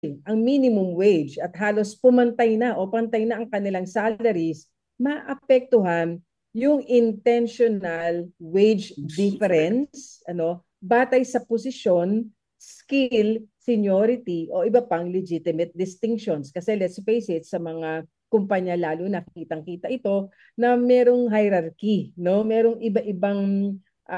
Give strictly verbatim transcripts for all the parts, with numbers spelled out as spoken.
ang minimum wage at halos pumantay na o pantay na ang kanilang salaries, maapektuhan yung intentional wage difference, ano, batay sa posisyon, skill, seniority o iba pang legitimate distinctions. Kasi let's face it, sa mga kumpanya lalo nakitang-kita ito na merong hierarchy, no? Merong iba-ibang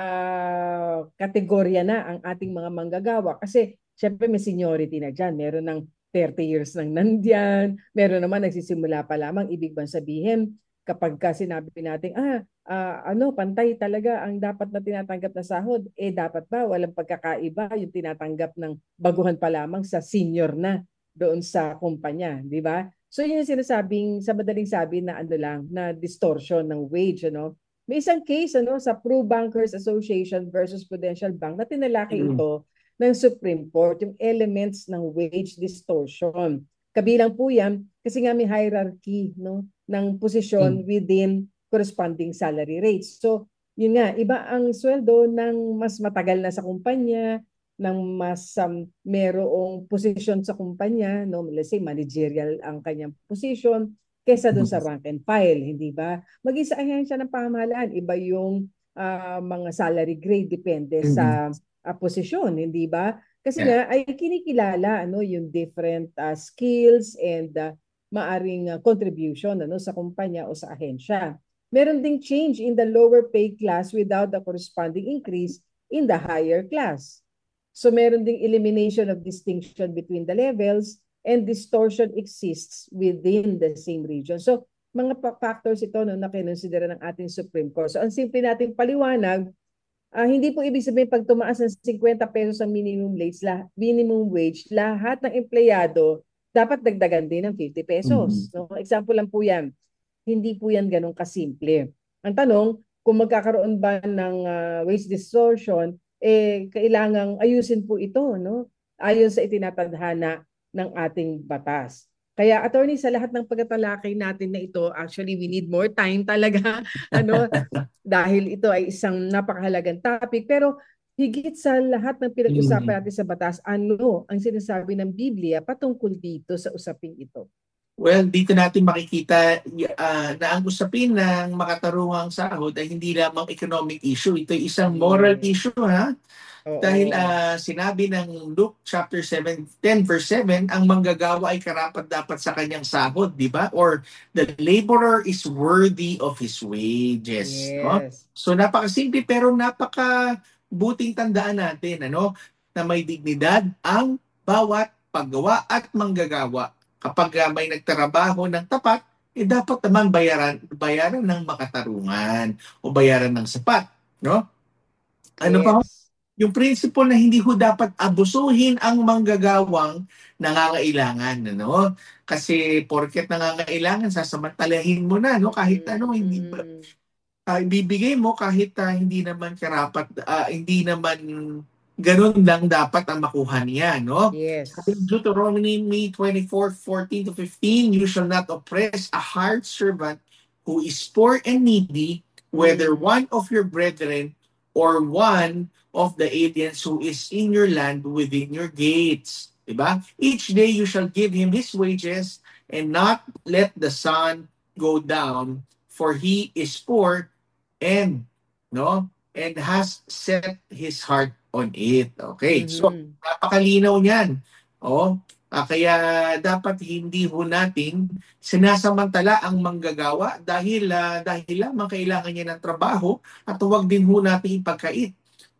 uh, kategorya na ang ating mga manggagawa kasi syempre may seniority na dyan. Meron ng thirty years nang nandyan, meron naman nagsisimula pa lamang. Ibig bang sabihin, kapag ka sinabi natin, ah, uh, ano, pantay talaga ang dapat na tinatanggap na sahod, eh dapat ba walang pagkakaiba yung tinatanggap ng baguhan pa lamang sa senior na doon sa kumpanya, di ba? So yun yung sinasabing, sa madaling sabi na ano lang, na distortion ng wage, ano. May isang case ano sa Pro Bankers Association versus Prudential Bank na tinalaki Mm. ito ng Supreme Court, yung elements ng wage distortion. Kabilang po yan, kasi nga may hierarchy, no, ng posisyon Mm. within corresponding salary rates. So, yun nga, iba ang sweldo ng mas matagal na sa kumpanya, ng mas um, merong posisyon sa kumpanya, no, let's say managerial ang kanyang position, kesa doon sa rank and file, hindi ba? Maging sa ahensya ng pamahalaan, iba yung uh, mga salary grade, depende Mm. sa uh, posisyon, hindi ba? Kasi Yeah. nga ay kinikilala ano yung different uh, skills and uh, maaring uh, contribution ano sa kumpanya o sa ahensya. Meron ding change in the lower pay class without the corresponding increase in the higher class. So meron ding elimination of distinction between the levels and distortion exists within the same region. So mga factors ito no, na kinonsidera ng ating Supreme Court. So ang simple nating paliwanag, uh, hindi po ibig sabihin pag tumaas ng fifty pesos ang minimum wage, lah, minimum wage, lahat ng empleyado dapat dagdagan din ng fifty Mm. pesos. No? Example lang po yan. Hindi po yan ganun kasimple. Ang tanong, kung magkakaroon ba ng uh, wage distortion, eh kailangang ayusin po ito, no? Ayon sa itinatadhana ng ating batas. Kaya attorney, sa lahat ng pagtatalakay natin na ito, actually we need more time talaga, ano, dahil ito ay isang napakahalagang topic. Pero higit sa lahat ng pinag-usapan Mm. natin sa batas, ano ang sinasabi ng Biblia patungkol dito sa usaping ito? Well, dito natin makikita uh, na ang usapin ng makatarungang sahod ay hindi lamang economic issue. Ito ay isang moral Yeah. issue, ha? Dahil Oo. uh, sinabi ng Luke chapter seven, ten verse seven, ang manggagawa ay karapat-dapat sa kanyang sahod, di ba? Or the laborer is worthy of his wages. No? Yes. So napakasimple pero napakabuting tandaan natin, ano? Na may dignidad ang bawat paggawa at manggagawa. Kapag uh, may nagtrabaho ng tapat, eh dapat naman bayaran bayaran ng makatarungan o bayaran ng sapat, no? Ano pa? Yes. Yung principle na hindi ho dapat abusuhin ang manggagawang nangangailangan, ano? Kasi porket nangangailangan, sasamantalahin mo na, no? Kahit Mm, ano, hindi ba, mm. uh, ibibigay mo kahit uh, hindi naman karapat, uh, hindi naman ganun lang dapat ang makuha niya, no? Sabi ng Yes. Deuteronomy twenty-four, fourteen to fifteen, you shall not oppress a hired servant who is poor and needy, whether Mm. one of your brethren or one of the aliens who is in your land within your gates. Diba? Each day you shall give him his wages and not let the sun go down, for he is poor and no and has set his heart on it. Okay. So, Mm-hmm. napakalinaw niyan. Oh, ah, kaya dapat hindi ho natin sinasamantala ang manggagawa dahil uh, dahil lamang kailangan niya ng trabaho at huwag din ho natin ipagkait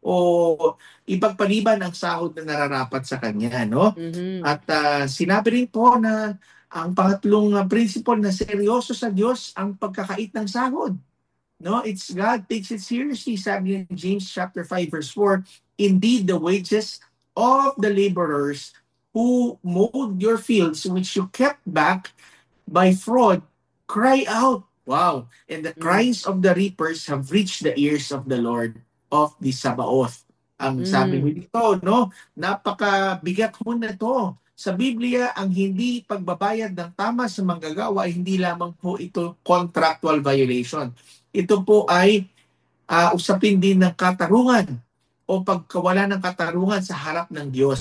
o ipagpaliban ang sahod na nararapat sa kanya, no? Mm-hmm. At uh, sinabi rin po na ang pangatlong uh, principle na seryoso sa Diyos ang pagkakait ng sahod. No, it's God takes it seriously, sabi in James chapter five verse four. Indeed, the wages of the laborers who mowed your fields, which you kept back by fraud, cry out. Wow. And the cries of the reapers have reached the ears of the Lord of the Sabaoth. Ang sabi mo Mm-hmm. dito, no? Napakabigat ho na to. Sa Biblia, ang hindi pagbabayad ng tama sa manggagawa ay hindi lamang po ito contractual violation. Ito po ay uh, usapin din ng katarungan o pagkawala ng katarungan sa harap ng Diyos.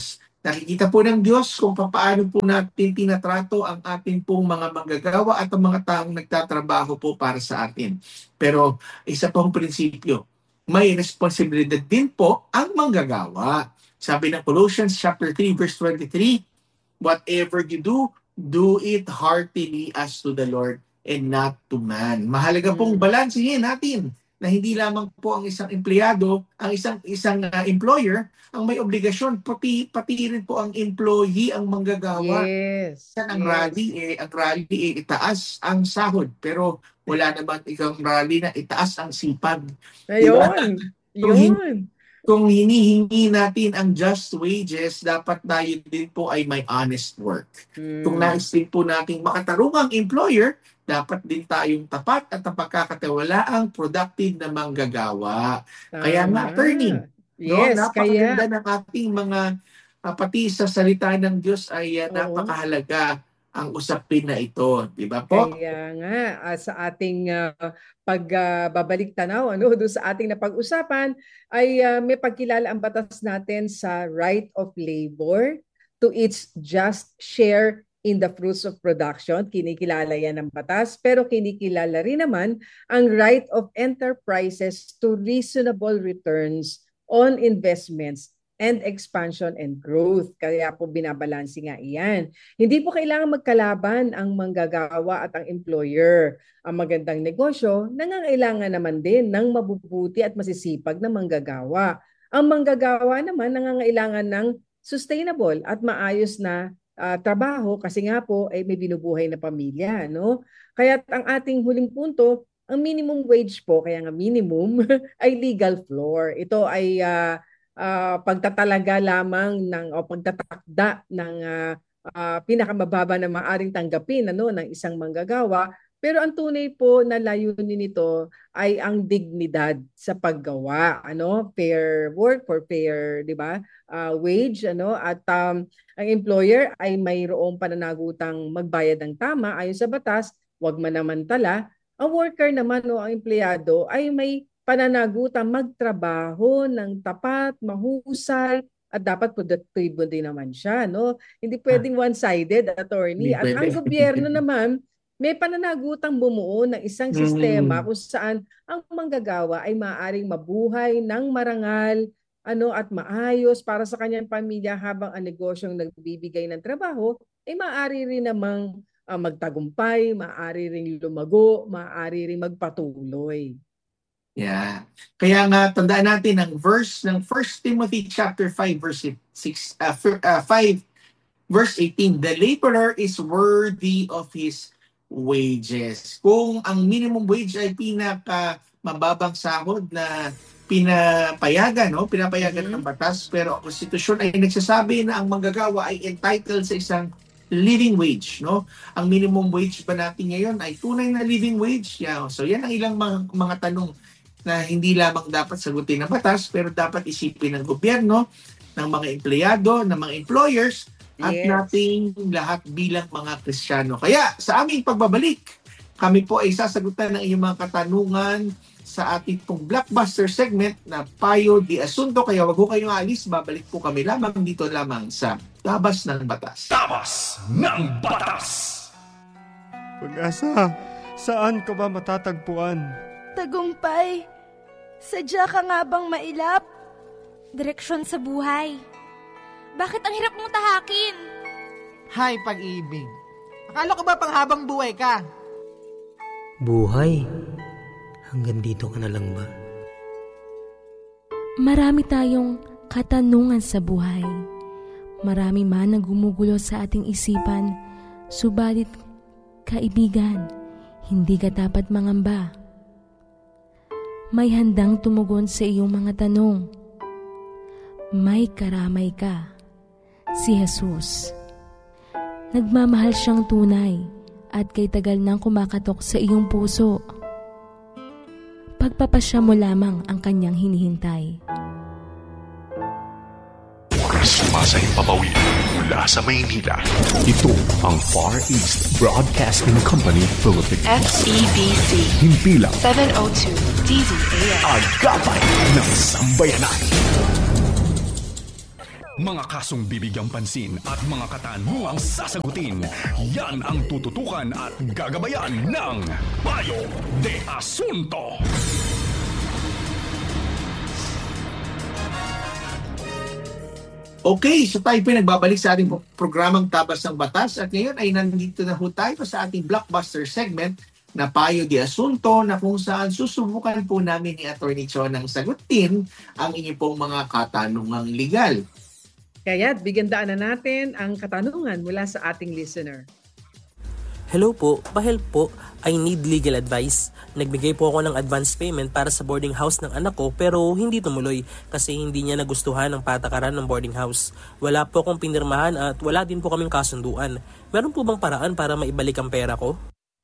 Nakikita po ng Diyos kung paano po natin tinatrato ang ating pong mga manggagawa at ang mga taong nagtatrabaho po para sa atin. Pero isa pong prinsipyo, may responsibilidad din po ang manggagawa. Sabi ng Colossians chapter three verse twenty-three, whatever you do, do it heartily as to the Lord and not to man. Mahalaga pong balansehin natin na hindi lamang po ang isang empleyado, ang isang isang uh, employer ang may obligasyon, pati pati rin po ang employee ang manggagawa. Yes. Yan ang yes. rally eh, ang rally eh, itaas ang sahod, pero wala naman ikang rally na itaas ang sipag. Ayun. Diba? Yun. Kung hinihingi natin ang just wages, dapat tayo din po ay may honest work. Hmm. Kung nais din po nating makatarungang employer, dapat din tayong tapat at napagkakatiwalaang productive na manggagawa. Tama. Kaya nga, attorney, yes, no, napakaganda kaya... ng ating mga, uh, pati sa salita ng Diyos ay uh, napakahalaga ang usapin na ito, di ba po? Kaya nga, uh, sa ating uh, pagbabalik uh, tanaw, ano, doon sa ating napag-usapan, ay uh, may pagkilala ang batas natin sa right of labor to its just share in the fruits of production. Kinikilala yan ng batas, pero kinikilala rin naman ang right of enterprises to reasonable returns on investments and expansion and growth. Kaya po binabalansi nga iyan. Hindi po kailangan magkalaban ang manggagawa at ang employer. Ang magandang negosyo, nangangailangan naman din ng mabubuti at masisipag na manggagawa. Ang manggagawa naman nangangailangan ng sustainable at maayos na uh, trabaho kasi nga po ay may binubuhay na pamilya. No? Kaya ang ating huling punto, ang minimum wage po, kaya nga minimum, ay legal floor. Ito ay... Uh, Uh, pagtatalaga lamang ng o pagtatakda ng uh, uh, pinakamababa na maaring tanggapin ano ng isang manggagawa, pero ang tunay po na layunin nito ay ang dignidad sa paggawa, ano, fair work for fair, di ba? Uh, wage, ano, at um, ang employer ay mayroong pananagutang magbayad ng tama ayon sa batas, wag manamantala. Ang worker naman o ang empleyado ay may pananagutan magtrabaho ng tapat, mahusay, at dapat produktibo din naman siya. No? Hindi pwedeng one-sided, attorney. At ang gobyerno naman, may pananagutang bumuo ng isang sistema kung saan ang manggagawa ay maaaring mabuhay ng marangal ano, at maayos para sa kanyang pamilya habang ang negosyong nagbibigay ng trabaho ay maaari rin namang uh, magtagumpay, maaari rin lumago, maaari rin magpatuloy. Yeah. Kaya nga tandaan natin ang verse ng First Timothy chapter five verse six uh, uh, five verse eighteen, the laborer is worthy of his wages. Kung ang minimum wage ay pinaka mababang sahod na pinapayagan, no? Pinapayagan mm-hmm. ng batas, pero ang konstitusyon ay nagsasabi na ang manggagawa ay entitled sa isang living wage, no? Ang minimum wage ba natin ngayon ay tunay na living wage? Yeah. So yan ang ilang mga, mga tanong na hindi lamang dapat sagutin ng batas, pero dapat isipin ng gobyerno, ng mga empleyado, ng mga employers, at yes. nating lahat bilang mga Kristiyano. Kaya sa aming pagbabalik, kami po ay sasagutan ng inyong mga katanungan sa ating pong blockbuster segment na Payo di Asunto. Kaya wag po kayong alis, babalik po kami lamang dito lamang sa Tabas ng Batas. Tabas ng Batas! Pag-asa, saan ka ba matatagpuan? Tagumpay, sadya ka nga bang mailap? Direksyon sa buhay. Bakit ang hirap mong tahakin? Hay, pag-ibig. Akala ko ba panghabang buhay ka? Buhay? Hanggang dito ka na lang ba? Marami tayong katanungan sa buhay. Marami man ang gumugulo sa ating isipan, subalit, kaibigan, hindi ka dapat mangamba. May handang tumugon sa iyong mga tanong. May karamay ka, si Jesus. Nagmamahal siyang tunay at kay tagal nang kumakatok sa iyong puso. Pagpapasya mo lamang ang kanyang hinihintay. Sumasahimpapawid mula sa Maynila. Ito ang Far East Broadcasting Company Philippines. F E B C Himpilang seven oh two D Z A S. Agapay ng Sambayanan. Mga kasong bibigyang pansin at mga katanungang sasagutin. Yan ang tututukan at gagabayan ng Payo de Asunto. Okay, so tayo po nagbabalik sa ating programang Tabas ng Batas at ngayon ay nandito na ho tayo sa ating blockbuster segment na Payo de Asunto na kung saan susubukan po namin ni Attorney Cho ng sagutin ang inyong pong mga katanungang legal. Kaya bigyan daan na natin ang katanungan mula sa ating listener. Hello po, pa-help po. I need legal advice. Nagbigay po ako ng advance payment para sa boarding house ng anak ko pero hindi tumuloy kasi hindi niya nagustuhan ang patakaran ng boarding house. Wala po akong pinirmahan at wala din po kaming kasunduan. Meron po bang paraan para maibalik ang pera ko?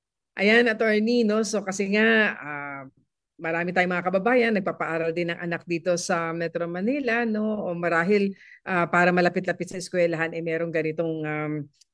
Ayan, attorney, no? So kasi nga, uh, marami tayong mga kababayan, nagpapaaral din ng anak dito sa Metro Manila, no? O marahil uh, para malapit-lapit sa eskwelahan, eh merong ganitong um,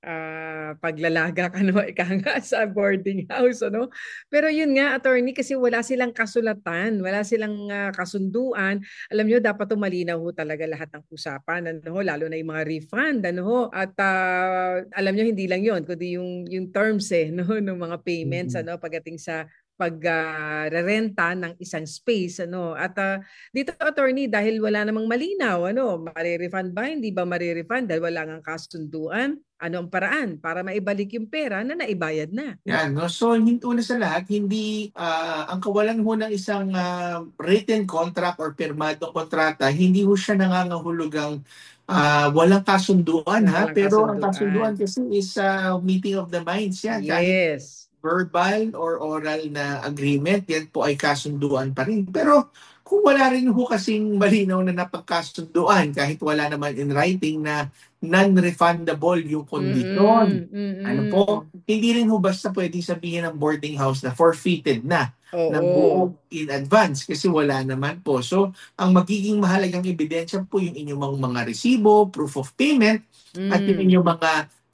uh, paglalagak, ano, ika nga sa boarding house, ano? Pero yun nga, attorney, kasi wala silang kasulatan, wala silang uh, kasunduan. Alam nyo, dapat tumalinaw ho talaga lahat ng usapan, ano, lalo na yung mga refund, ano, at uh, alam nyo, hindi lang yun, kundi yung, yung terms, eh, no, ng mga payments, mm-hmm. ano, pagdating sa pag-rerenta uh, ng isang space, ano. At uh, dito, attorney, dahil wala namang malinaw, ano, marirefund ba, hindi ba marirefund dahil wala ngang kasunduan, ano ang paraan para maibalik yung pera na naibayad na? Yan, no? So, una sa lahat, hindi, uh, ang kawalan ho ng isang uh, written contract or pirmadong kontrata, hindi ho siya nangangahulugang uh, walang kasunduan, ha? Walang Pero kasunduan. ang kasunduan kasi is uh, meeting of the minds yan. Yes. Kahit verbal or oral na agreement, yan po ay kasunduan pa rin. Pero kung wala rin ho kasing malinaw na napagkasunduan, kahit wala naman in writing na non-refundable yung kondisyon, mm-hmm. ano po, hindi rin ho basta pwedeng sabihin ng boarding house na forfeited na oh, ng buo in advance kasi wala naman po. So, ang magiging mahalagang ebidensya po yung inyong mga resibo, proof of payment, mm. at yung inyong mga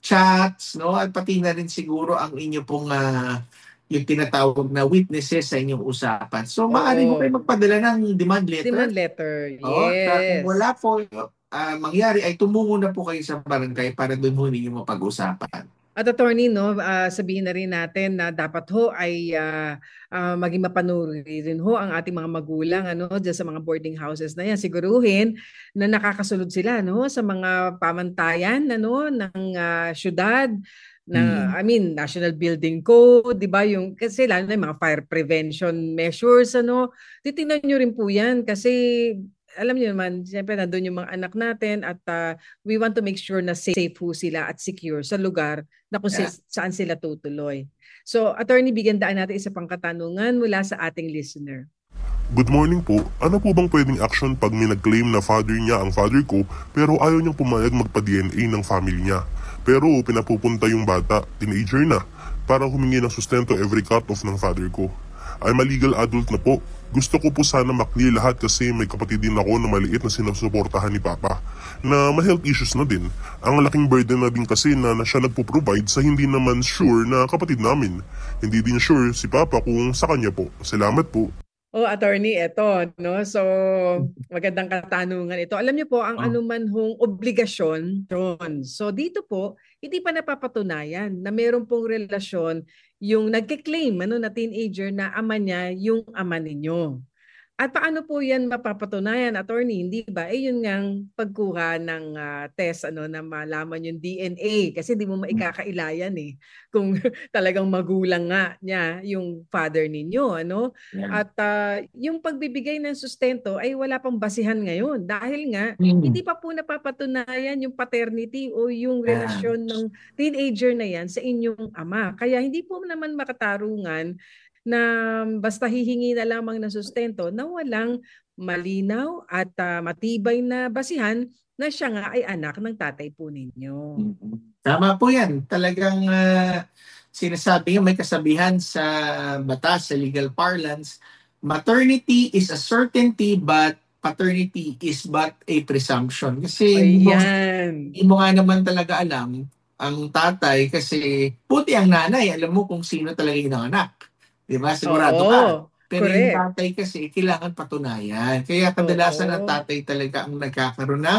chats, no? At pati na rin siguro ang inyo pong uh, yung tinatawag na witnesses sa inyong usapan. So, maaari mo kayo magpadala ng demand letter. Demand letter, yes. Oh, kung wala po uh, mangyari, ay tumungo na po kayo sa barangay para doon ho ninyo mapag-usapan. At attorney, no, uh, sabihin na rin natin na dapat ho ay uh, uh, maging mapanuri rin ho ang ating mga magulang, ano, dyan sa mga boarding houses na yan. Siguruhin na nakakasunod sila, no, sa mga pamantayan, ano, ng uh, syudad, na, hmm. I mean, National Building Code, di ba? Yung, kasi lalo na yung mga fire prevention measures, ano, titingnan nyo rin po yan kasi alam niyo naman, siyempre nandun yung mga anak natin at uh, we want to make sure na safe po sila at secure sa lugar na kung yeah. saan sila tutuloy. So, attorney, bigyan daan natin isa pang katanungan mula sa ating listener. Good morning po. Ano po bang pwedeng action pag may nag-claim na father niya ang father ko pero ayaw niyang pumayag magpa-D N A ng family niya? Pero pinapupunta yung bata, teenager na, para humingi ng sustento every cut-off ng father ko. I'm a legal adult na po. Gusto ko po sana maklear lahat kasi may kapatid din ako na maliit na sinusuportahan ni Papa na may health issues na din. Ang laking burden na din kasi na, na siya nagpo-provide sa hindi naman sure na kapatid namin. Hindi din sure si Papa kung sa kanya po. Salamat po. Oh, attorney, eto, no? So, magandang katanungan ito. Alam niyo po, ang oh. anuman hong obligasyon, so dito po, hindi pa napapatunayan na meron pong relasyon yung nagke-claim ano, na teenager na ama niya yung ama ninyo. At paano po yan mapapatunayan, attorney? Hindi ba? Eh yun ngang pagkuha ng uh, test ano, na malaman yung D N A. Kasi hindi mo maikakailayan eh. Kung talagang magulang nga niya yung father ninyo. Ano? Yeah. At uh, yung pagbibigay ng sustento ay wala pang basihan ngayon. Dahil nga, mm. hindi pa po napapatunayan yung paternity o yung relasyon yeah. ng teenager na yan sa inyong ama. Kaya hindi po naman makatarungan na basta hihingi na lamang ng sustento na walang malinaw at uh, matibay na basihan na siya nga ay anak ng tatay po ninyo. Tama po yan. Talagang uh, sinasabi, may kasabihan sa batas, sa legal parlance, maternity is a certainty but paternity is but a presumption. Kasi hindi mo, mo nga naman talaga alam ang tatay kasi puti ang nanay, alam mo kung sino talaga yung anak. Diba? Sigurado Oo, ka. Pero correct. Yung tatay kasi, kailangan patunayan. Kaya kadalasan ang tatay talaga ang nagkakaroon ng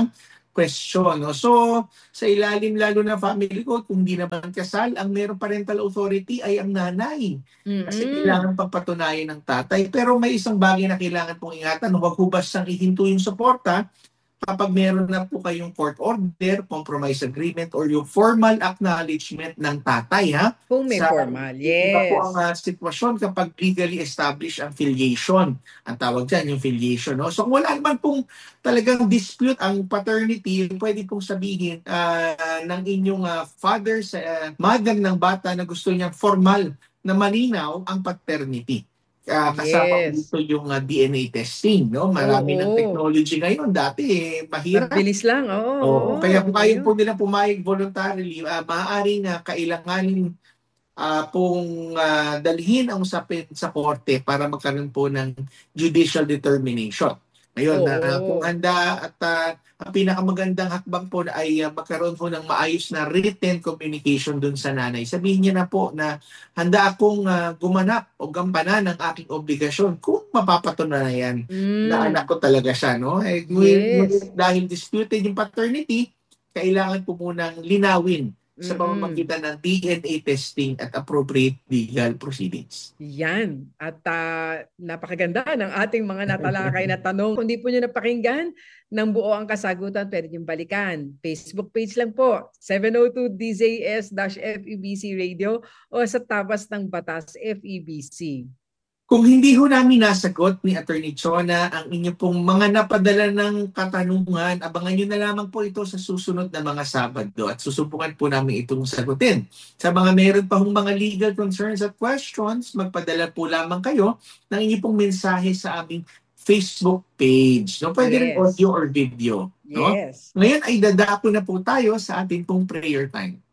question. No? So, sa ilalim lalo na family code, kung di naman kasal, ang meron parental authority ay ang nanay. Mm-mm. Kasi kailangan pagpatunayan ng tatay. Pero may isang bagay na kailangan pong ingatan, huwag hubas sang ihinto yung suporta kapag meron na po kayong court order, compromise agreement, or yung formal acknowledgement ng tatay, ha? Kung may Sa, formal, Iba po yes. ang uh, sitwasyon kapag legally established ang filiation. Ang tawag dyan, yung filiation. No? So kung wala naman pong talagang dispute ang paternity, pwede pong sabihin uh, ng inyong uh, father sa uh, mother ng bata na gusto niyang formal na malinaw ang paternity. Uh, kasama Yes. dito yung uh, D N A testing, no? Marami Oo. ng technology ngayon. Dati, eh, mahirap. Mabilis lang, oo. Oo. oo. Kaya kung ayaw Ayun. po nila pumayag voluntarily, uh, maaaring uh, kailanganin uh, pong uh, dalhin ang usapin sa korte para magkaroon po ng judicial determination. Ngayon, Oo. uh, kung handa at uh, ang pinakamagandang hakbang po ay uh, magkaroon po ng maayos na written communication dun sa nanay. Sabihin niya na po na handa akong uh, gumanap o gampanan ng aking obligasyon kung mapapatunayan Mm. na anak ko talaga siya. No? Eh, Yes. Dahil disputed yung paternity, kailangan po munang linawin sa Mm-mm. pamamagitan ng D N A testing at appropriate legal proceedings. Yan. At uh, napakaganda ng ating mga natalakay na tanong. Kung di po nyo napakinggan ng buo ang kasagutan, pwede nyo balikan. Facebook page lang po, seven oh two D Z S F E B C Radio o sa Tabas ng Batas F E B C. Kung hindi ho namin nasagot ni Attorney Chona ang inyo pong mga napadala ng katanungan, abangan nyo na lamang po ito sa susunod na mga Sabado at susubukan po namin itong sagutin. Sa mga meron pa hong mga legal concerns at questions, magpadala po lamang kayo ng inyong pong mensahe sa aming Facebook page. No? Pwede rin Yes. audio or video. No? Yes. Ngayon ay dadako na po tayo sa ating pong prayer time.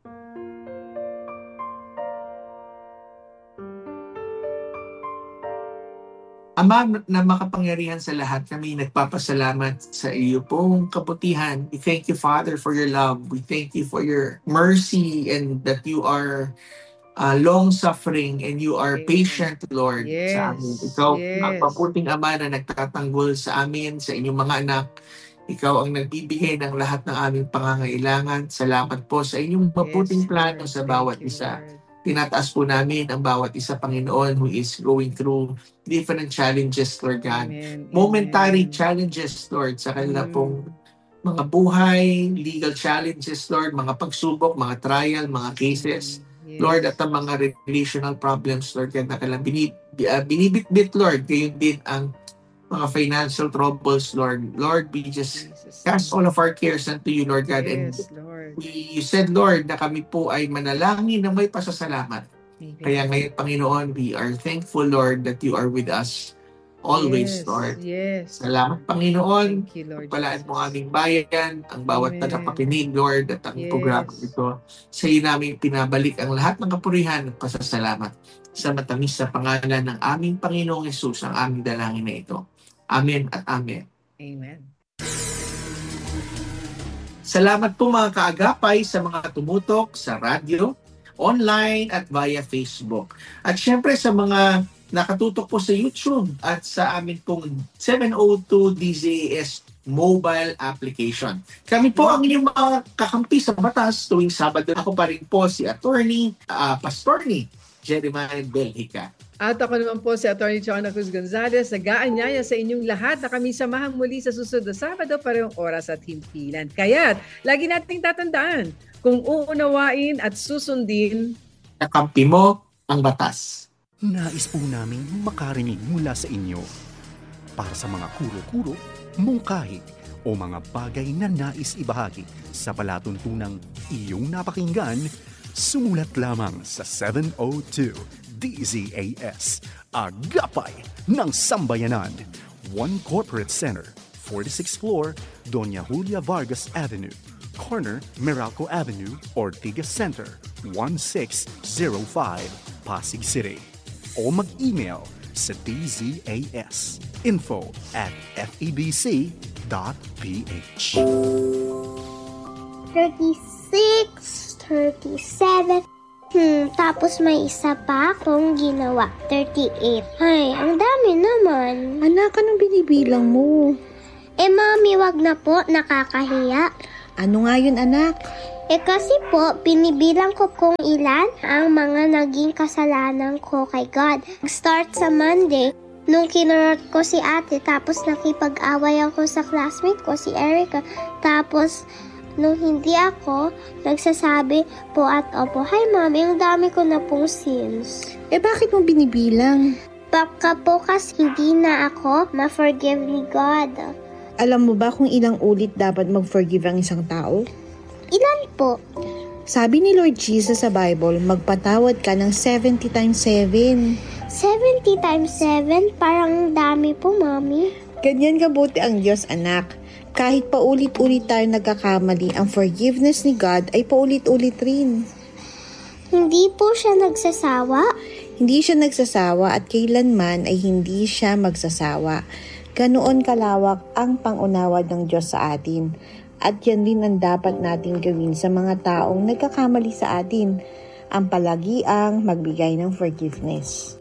Ama na makapangyarihan sa lahat, kami nagpapasalamat sa iyo pong kabutihan. We thank you, Father, for your love. We thank you for your mercy and that you are uh, long-suffering and you are Amen. patient, Lord, Yes. sa amin. Ikaw, Yes. ang mabuting Ama na nagtatanggol sa amin, sa inyong mga anak. Ikaw ang nagbibigay ng lahat ng aming pangangailangan. Salamat po sa inyong mabuting Yes, plano Lord. sa Thank bawat you, isa. Lord. Tinataas po namin ang bawat isa, Panginoon, who is going through different challenges, Lord God. Amen. Momentary Amen. challenges, Lord, sa kanila Mm. pong mga buhay, legal challenges, Lord, mga pagsubok, mga trial, mga cases, Yes. Lord, at ang mga relational problems, Lord, God, na kailang binib, uh, binibit-bit, Lord, gayon din ang mga financial troubles, Lord. Lord, we just Jesus. cast all of our cares unto you, Lord God, and Yes, Lord. we, you said, Lord, na kami po ay manalangin ng may pasasalamat. Amen. Kaya ngayon, Panginoon, we are thankful, Lord, that you are with us always, Yes, Lord. Yes. Salamat, Panginoon. Thank you, Lord Palaan mo Jesus. aming bayan, ang bawat Amen. tagapakinig, Lord, at ang Yes. programa ito. Sa iyo namin pinabalik ang lahat ng kapurihan at pasasalamat sa matamis na pangalan ng aming Panginoong Yesus, ang aming dalangin na ito. Amen at amen. Amen. Salamat po mga kaagapay sa mga tumutok sa radyo, online at via Facebook. At syempre sa mga nakatutok po sa YouTube at sa amin pong seven oh two D Z S mobile application. Kami po ang inyong mga kakampi sa batas tuwing Sabado. Ako pa rin po si Attorney uh, Pastorni Jeremiah Belhica. At ako naman po si Attorney Chona Cruz Gonzalez, nag-aanyaya sa inyong lahat na kami samahang muli sa susunod na Sabado, parehong oras at himpilan. Kaya't lagi nating tatandaan, kung uunawain at susundin, kakampi mo ang batas. Nais po naming makarinig mula sa inyo. Para sa mga kuro-kuro, mungkahi, o mga bagay na nais ibahagi sa palatuntunang iyong napakinggan, sumulat lamang sa seven oh two D Z A S, Agapay ng Sambayanan, One Corporate Center, forty-sixth floor, Doña Julia Vargas Avenue, corner Meralco Avenue, Ortigas Center, one six zero five, Pasig City. O mag-email sa d z a s info at f e b c dot p h. thirty-six, thirty-seven, hmm, tapos may isa pa akong ginawa, thirty-eight. Ay, ang dami naman. Anak, anong binibilang mo? Eh mami, wag na po, nakakahiya. Ano nga yun, anak? Eh kasi po, binibilang ko kung ilan ang mga naging kasalanan ko kay God. Start sa Monday, nung kinurot ko si ate, tapos nakipag-away ako sa classmate ko, si Erica. Tapos, nung hindi ako, nagsasabi po at opo, "Hi mami, ang dami ko na pong sins." Eh bakit mo binibilang? Baka po kasi hindi na ako ma-forgive ni God. Alam mo ba kung ilang ulit dapat mag-forgive ang isang tao? Ilan po? Sabi ni Lord Jesus sa Bible, magpatawad ka ng seventy times seven. seventy times seven? Parang dami po, mami. Ganyan kabuti ang Diyos, anak. Kahit paulit-ulit tayo nagkakamali, ang forgiveness ni God ay paulit-ulit rin. Hindi po siya nagsasawa? Hindi siya nagsasawa at kailanman ay hindi siya magsasawa. Ganoon kalawak ang pangunawa ng Diyos sa atin. At yan din ang dapat natin gawin sa mga taong nagkakamali sa atin. Ang palagiang magbigay ng forgiveness.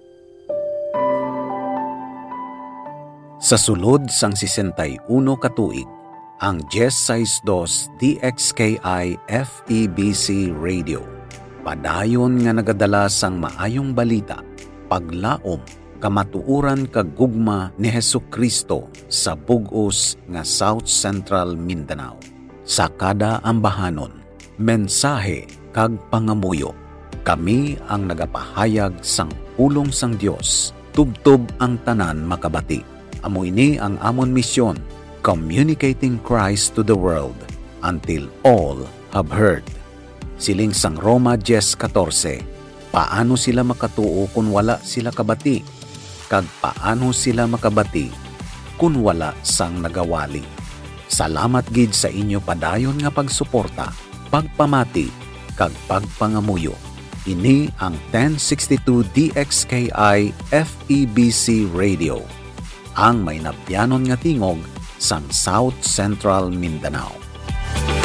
Sa sulod sang sesentayuno katuig, ang Diyes Sais Dos D X K I F E B C Radio padayon nga nagadala sang maayong balita, paglaom, kamatuuran kag gugma ni Hesukristo sa bug-os nga South Central Mindanao. Sa kada ambahanon, mensahe kag pangamuyo, kami ang nagapahayag sang pulong sang Dios, tubtob ang tanan makabati. Amo ini ang amon misyon, communicating Christ to the world until all have heard. Siling sang Roma ten fourteen, paano sila makatuo kung wala sila kabati? Kag paano sila makabati kung wala sang nagawali? Salamat gid sa inyo padayon nga pagsuporta, pagpamati, kag pagpangamuyo. Ini ang ten sixty-two D X K I F E B C Radio, ang may nabyanon nga tingog sang South Central Mindanao.